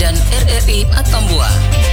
dan RRI Atambua.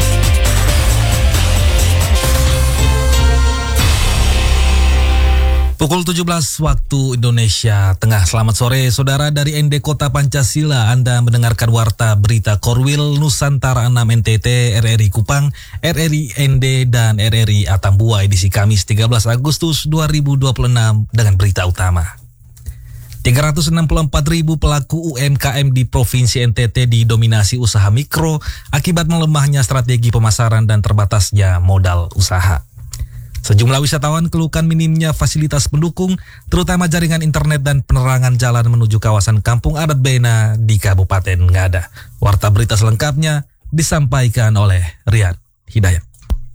Pukul 17 waktu Indonesia Tengah. Selamat sore saudara dari ND Kota Pancasila. Anda mendengarkan Warta Berita Korwil Nusantara 6 NTT, RRI Kupang, RRI ND, dan RRI Atambua edisi Kamis 13 Agustus 2026 dengan berita utama. 364.000 pelaku UMKM di Provinsi NTT didominasi usaha mikro akibat melemahnya strategi pemasaran dan terbatasnya modal usaha. Sejumlah wisatawan keluhkan minimnya fasilitas pendukung, terutama jaringan internet dan penerangan jalan menuju kawasan Kampung Adat Bena di Kabupaten Ngada. Warta berita selengkapnya disampaikan oleh Rian Hidayat.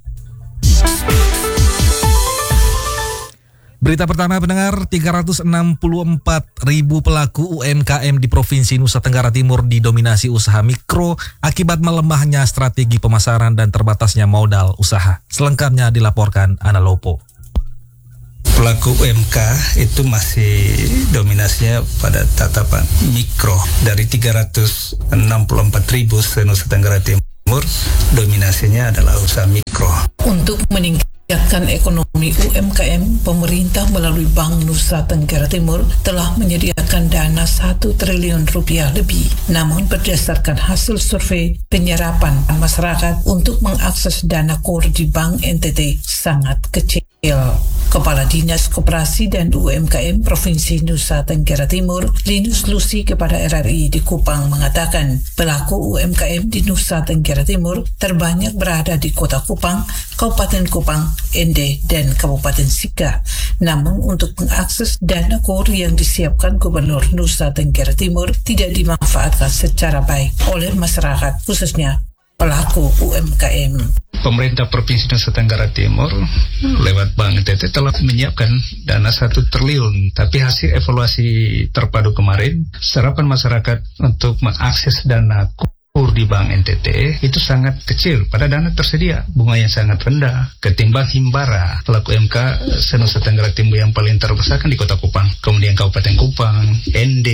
Berita pertama pendengar, 364.000 pelaku UMKM di Provinsi Nusa Tenggara Timur didominasi usaha mikro akibat melemahnya strategi pemasaran dan terbatasnya modal usaha. Selengkapnya dilaporkan Ana Lopo. Pelaku UMK itu masih dominasinya pada tatapan mikro. Dari 364.000 se-Nusa Tenggara Timur, dominasinya adalah usaha mikro. Untuk meningkatkan ekonomi UMKM, pemerintah melalui Bank Nusa Tenggara Timur telah menyediakan dana 1 triliun rupiah lebih. Namun berdasarkan hasil survei penyerapan masyarakat untuk mengakses dana KOR di Bank NTT sangat kecil. Kepala Dinas Koperasi dan UMKM Provinsi Nusa Tenggara Timur, Linus Lucy, kepada RRI di Kupang mengatakan pelaku UMKM di Nusa Tenggara Timur terbanyak berada di Kota Kupang, Kabupaten Kupang, ND, dan Kabupaten Sika. Namun untuk mengakses dana KOR yang disiapkan Gubernur Nusa Tenggara Timur tidak dimanfaatkan secara baik oleh masyarakat, khususnya pelaku UMKM. Pemerintah Provinsi Nusa Tenggara Timur lewat Bank NTT telah menyiapkan dana 1 triliun, tapi hasil evaluasi terpadu kemarin, serapan masyarakat untuk mengakses dana KOR di Bank NTT itu sangat kecil pada dana tersedia, bunga yang sangat rendah ketimbang himbara. Pelaku UMK se-Nusa Tenggara Timur yang paling terbesar kan di Kota Kupang, kemudian Kabupaten Kupang, ND,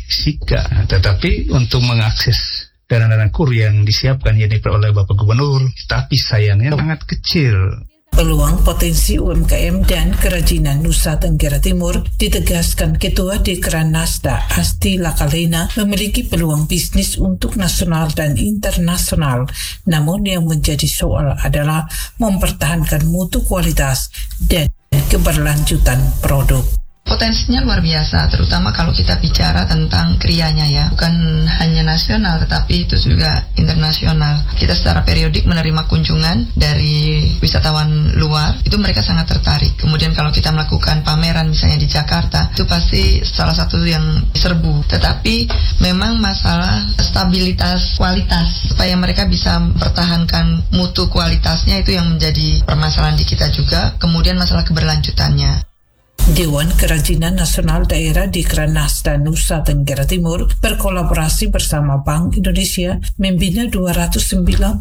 Sika. Tetapi untuk mengakses dana-dana KOR yang disiapkan yang diperoleh Bapak Gubernur, tapi sayangnya sangat kecil. Peluang potensi UMKM dan kerajinan Nusa Tenggara Timur ditegaskan Ketua Dekran Nasda Asti Lakalena memiliki peluang bisnis untuk nasional dan internasional. Namun yang menjadi soal adalah mempertahankan mutu kualitas dan keberlanjutan produk. Potensinya luar biasa, terutama kalau kita bicara tentang krianya ya, bukan hanya nasional tetapi itu juga internasional. Kita secara periodik menerima kunjungan dari wisatawan luar, itu mereka sangat tertarik. Kemudian kalau kita melakukan pameran misalnya di Jakarta, itu pasti salah satu yang serbu. Tetapi memang masalah stabilitas kualitas, supaya mereka bisa mempertahankan mutu kualitasnya, itu yang menjadi permasalahan di kita juga. Kemudian masalah keberlanjutannya. Dewan Kerajinan Nasional Daerah Dekran Nasda Nusa Tenggara Timur berkolaborasi bersama Bank Indonesia membina 296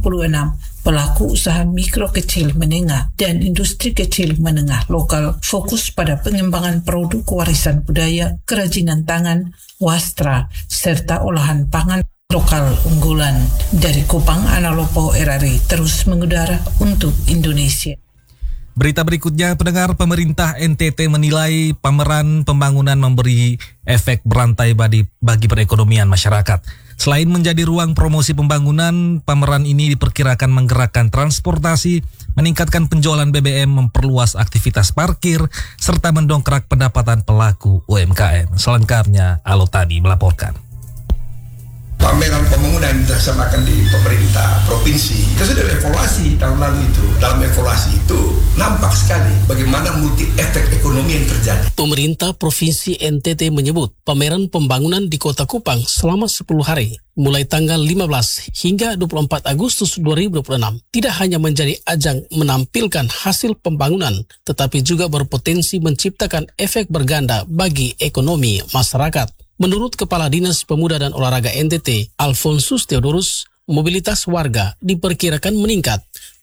pelaku usaha mikro kecil menengah dan industri kecil menengah lokal, fokus pada pengembangan produk warisan budaya, kerajinan tangan, wastra, serta olahan pangan lokal unggulan. Dari Kupang, Ana Lopo, RRI terus mengudara untuk Indonesia. Berita berikutnya, pendengar, pemerintah NTT menilai pameran pembangunan memberi efek berantai bagi perekonomian masyarakat. Selain menjadi ruang promosi pembangunan, pameran ini diperkirakan menggerakkan transportasi, meningkatkan penjualan BBM, memperluas aktivitas parkir, serta mendongkrak pendapatan pelaku UMKM. Selengkapnya, Alotani melaporkan. Pameran pembangunan dilaksanakan di pemerintah provinsi. Kita sudah evaluasi tahun lalu itu. Dalam evaluasi itu nampak sekali bagaimana multi efek ekonomi yang terjadi. Pemerintah Provinsi NTT menyebut pameran pembangunan di Kota Kupang selama 10 hari, mulai tanggal 15 hingga 24 Agustus 2026, tidak hanya menjadi ajang menampilkan hasil pembangunan, tetapi juga berpotensi menciptakan efek berganda bagi ekonomi masyarakat. Menurut Kepala Dinas Pemuda dan Olahraga NTT, Alfonsus Theodorus, mobilitas warga diperkirakan meningkat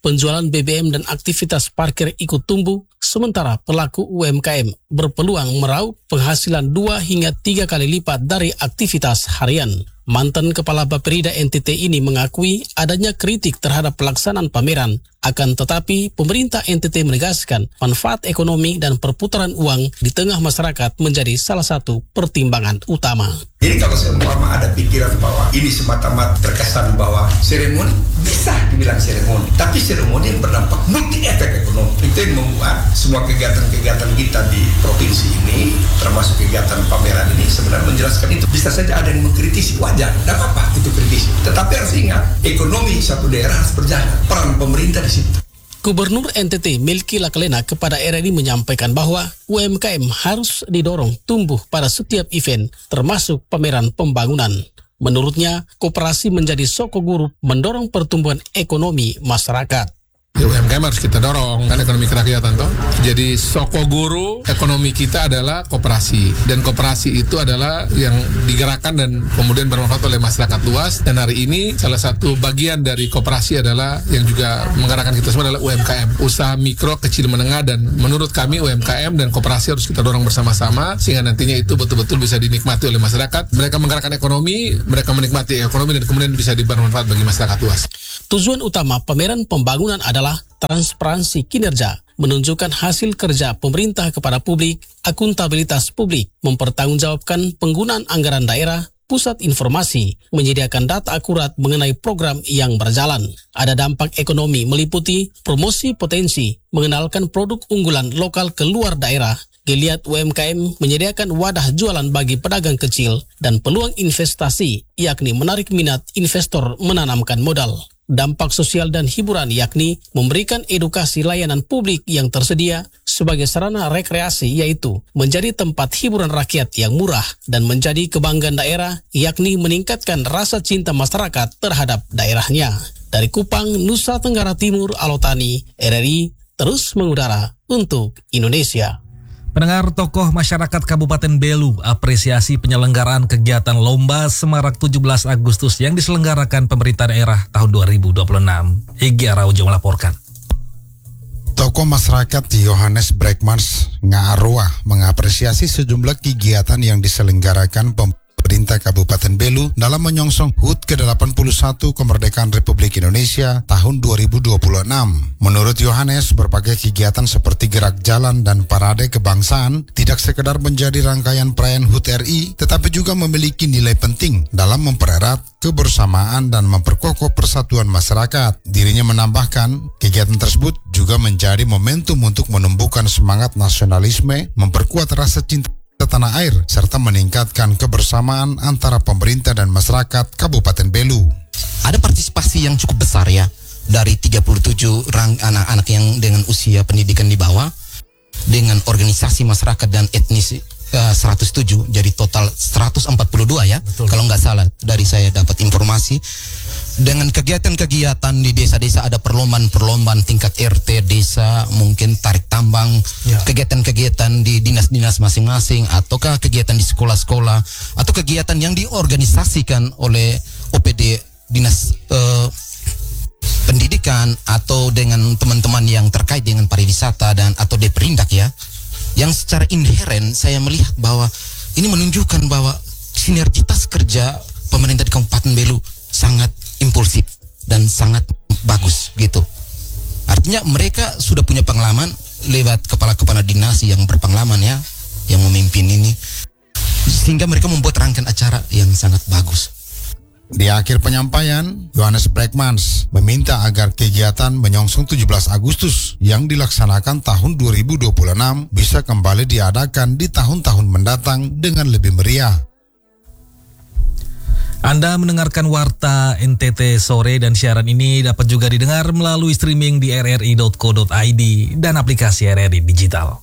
penjualan BBM dan aktivitas parkir ikut tumbuh, sementara pelaku UMKM berpeluang meraup penghasilan 2 hingga 3 kali lipat dari aktivitas harian. Mantan Kepala Bapperida NTT ini mengakui adanya kritik terhadap pelaksanaan pameran. Akan tetapi, pemerintah NTT menegaskan manfaat ekonomi dan perputaran uang di tengah masyarakat menjadi salah satu pertimbangan utama. Jadi kalau seumpama ada pikiran bahwa ini semata-mata terkesan bahwa seremoni, bisa dibilang seremoni, tapi seremoni yang berdampak multi efek ekonomi. Itu yang membuat semua kegiatan-kegiatan kita di provinsi ini, termasuk kegiatan pameran ini, sebenarnya menjelaskan itu. Bisa saja ada yang mengkritisi, wajar, tidak apa-apa itu kritisi. Tetapi harus ingat, ekonomi satu daerah harus berjalan, peran pemerintah di situ. Gubernur NTT Melki Laklena kepada RRI menyampaikan bahwa UMKM harus didorong tumbuh pada setiap event, termasuk pameran pembangunan. Menurutnya, koperasi menjadi sokoguru mendorong pertumbuhan ekonomi masyarakat. UMKM harus kita dorong, kan ekonomi kerakyatan toh. Jadi sokoguru ekonomi kita adalah koperasi, dan koperasi itu adalah yang digerakkan dan kemudian bermanfaat oleh masyarakat luas. Dan hari ini salah satu bagian dari koperasi adalah yang juga menggerakkan kita semua adalah UMKM, usaha mikro, kecil, menengah. Dan menurut kami UMKM dan koperasi harus kita dorong bersama-sama sehingga nantinya itu betul-betul bisa dinikmati oleh masyarakat. Mereka menggerakkan ekonomi, mereka menikmati ekonomi, dan kemudian bisa bermanfaat bagi masyarakat luas. Tujuan utama pameran pembangunan adalah transparansi kinerja, menunjukkan hasil kerja pemerintah kepada publik, akuntabilitas publik, mempertanggungjawabkan penggunaan anggaran daerah, pusat informasi, menyediakan data akurat mengenai program yang berjalan. Ada dampak ekonomi meliputi promosi potensi, mengenalkan produk unggulan lokal ke luar daerah, geliat UMKM menyediakan wadah jualan bagi pedagang kecil, dan peluang investasi, yakni menarik minat investor menanamkan modal. Dampak sosial dan hiburan yakni memberikan edukasi layanan publik yang tersedia sebagai sarana rekreasi, yaitu menjadi tempat hiburan rakyat yang murah, dan menjadi kebanggaan daerah yakni meningkatkan rasa cinta masyarakat terhadap daerahnya. Dari Kupang, Nusa Tenggara Timur, Alotani, RRI terus mengudara untuk Indonesia. Pendengar, tokoh masyarakat Kabupaten Belu apresiasi penyelenggaraan kegiatan Lomba Semarak 17 Agustus yang diselenggarakan pemerintah daerah tahun 2026. Higi Araujo melaporkan. Tokoh masyarakat Johannes Bregmans Ngaarua mengapresiasi sejumlah kegiatan yang diselenggarakan pemerintah Kabupaten Belu dalam menyongsong HUT ke-81 kemerdekaan Republik Indonesia tahun 2026. Menurut Johannes, berbagai kegiatan seperti gerak jalan dan parade kebangsaan tidak sekedar menjadi rangkaian perayaan HUT RI, tetapi juga memiliki nilai penting dalam mempererat kebersamaan dan memperkokoh persatuan masyarakat. Dirinya menambahkan, kegiatan tersebut juga menjadi momentum untuk menumbuhkan semangat nasionalisme, memperkuat rasa cinta tanah air, serta meningkatkan kebersamaan antara pemerintah dan masyarakat Kabupaten Belu. Ada partisipasi yang cukup besar ya, dari 37 anak-anak yang dengan usia pendidikan di bawah, dengan organisasi masyarakat dan etnis 107, jadi total 142 ya. Betul. Kalau nggak salah dari saya dapat informasi. Dengan kegiatan-kegiatan di desa-desa, ada perlombaan-perlombaan tingkat RT desa, mungkin tarik tambang, kegiatan-kegiatan di dinas-dinas masing-masing, ataukah kegiatan di sekolah-sekolah, atau kegiatan yang diorganisasikan oleh OPD dinas pendidikan, atau dengan teman-teman yang terkait dengan pariwisata dan atau Deperindak ya, yang secara inheren saya melihat bahwa ini menunjukkan bahwa sinergitas kerja pemerintah di Kabupaten Belu sangat impulsif dan sangat bagus gitu. Artinya mereka sudah punya pengalaman lewat kepala-kepala dinas yang berpengalaman ya, yang memimpin ini, sehingga mereka membuat rangkaian acara yang sangat bagus. Di akhir penyampaian, Johannes Bregmans meminta agar kegiatan menyongsong 17 Agustus yang dilaksanakan tahun 2026 bisa kembali diadakan di tahun-tahun mendatang dengan lebih meriah. Anda mendengarkan Warta NTT Sore, dan siaran ini dapat juga didengar melalui streaming di rri.co.id dan aplikasi RRI Digital.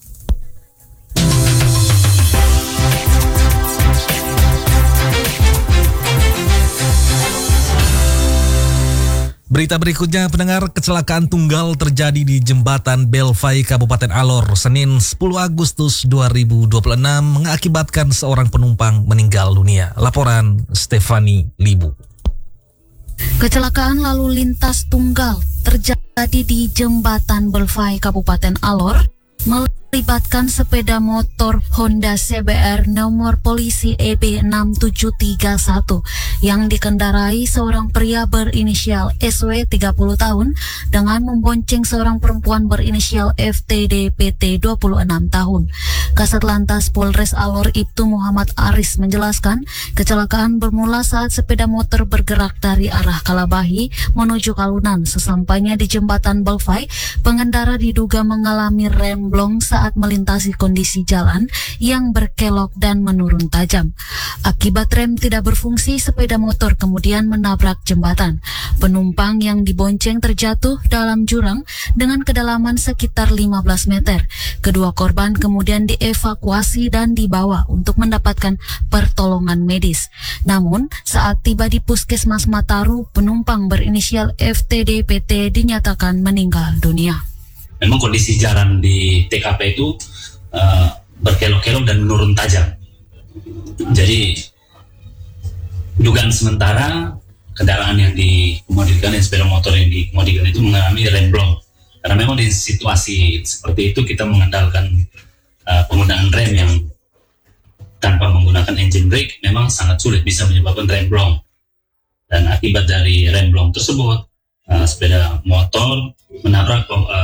Berita berikutnya, pendengar, kecelakaan tunggal terjadi di Jembatan Belvai, Kabupaten Alor, Senin 10 Agustus 2026 mengakibatkan seorang penumpang meninggal dunia. Laporan Stefani Libu. Kecelakaan lalu lintas tunggal terjadi di Jembatan Belfai, Kabupaten Alor, melibatkan sepeda motor Honda CBR nomor polisi EB6731 yang dikendarai seorang pria berinisial SW 30 tahun dengan membonceng seorang perempuan berinisial FTD PT 26 tahun. Kasat Lantas Polres Alor Ibtu Muhammad Aris menjelaskan, kecelakaan bermula saat sepeda motor bergerak dari arah Kalabahi menuju Kalunan. Sesampainya di Jembatan Belfai, pengendara diduga mengalami remblong saat melintasi kondisi jalan yang berkelok dan menurun tajam. Akibat rem tidak berfungsi, sepeda motor kemudian menabrak jembatan. Penumpang yang dibonceng terjatuh dalam jurang dengan kedalaman sekitar 15 meter. Kedua korban kemudian dievakuasi dan dibawa untuk mendapatkan pertolongan medis. Namun, saat tiba di Puskesmas Mataru, penumpang berinisial FTD PT dinyatakan meninggal dunia. Memang kondisi jalan di TKP itu berkelok-kelok dan menurun tajam. Jadi dugaan sementara kendaraan yang dikemudikan, sepeda motor yang dikemudikan itu mengalami remblong. Karena memang di situasi seperti itu kita mengandalkan penggunaan rem yang tanpa menggunakan engine brake memang sangat sulit, bisa menyebabkan remblong. Dan akibat dari remblong tersebut, sepeda motor menabrak